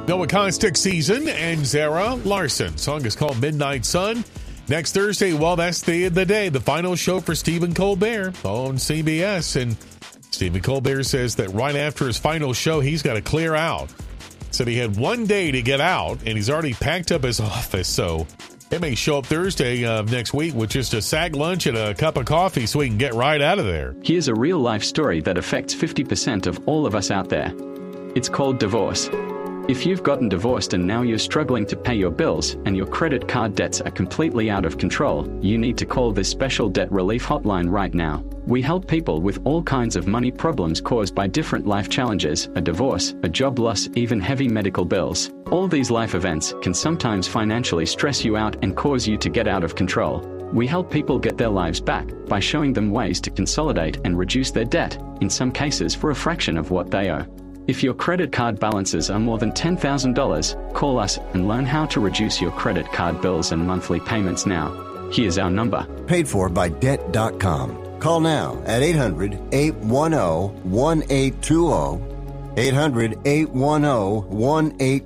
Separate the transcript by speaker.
Speaker 1: Noah Caustic season and Zara Larson. Song is called Midnight Sun. Next Thursday, well, that's the day, the final show for Stephen Colbert on CBS. And Stephen Colbert says that right after his final show, he's got to clear out. Said he had one day to get out, and he's already packed up his office. So it may show up Thursday of next week with just a sack lunch and a cup of coffee so he can get right out of there.
Speaker 2: Here's a real-life story that affects 50% of all of us out there. It's called divorce. If you've gotten divorced and now you're struggling to pay your bills and your credit card debts are completely out of control, you need to call this special debt relief hotline right now. We help people with all kinds of money problems caused by different life challenges, a divorce, a job loss, even heavy medical bills. All these life events can sometimes financially stress you out and cause you to get out of control. We help people get their lives back by showing them ways to consolidate and reduce their debt, in some cases for a fraction of what they owe. If your credit card balances are more than $10,000, call us and learn how to reduce your credit card bills and monthly payments now. Here's our number.
Speaker 3: Paid for by Debt.com. Call now at 800-810-1820. 800-810-1820.